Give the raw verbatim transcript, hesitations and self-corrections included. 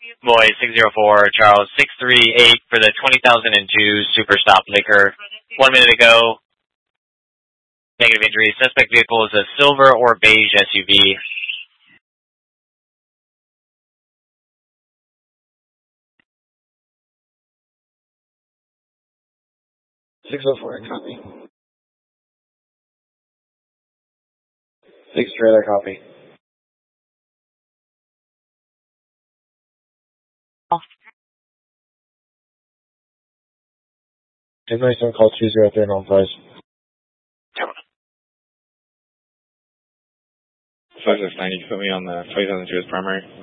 Boy six zero four, Charles six three eight for the two thousand two Super Stop Liquor. One minute ago. Negative injury. Suspect vehicle is a silver or beige S U V. six oh four, copy. six trailer, copy. ten ninety-seven, call two zero three, on price. five six nine, you can put me on the twenty thousand two as primary.